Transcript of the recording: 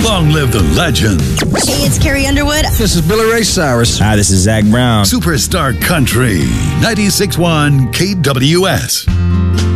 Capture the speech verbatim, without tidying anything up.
Long live the legend. Hey, it's Carrie Underwood. This is Billy Ray Cyrus. Hi, this is Zach Brown. Superstar Country, ninety-six point one K W S.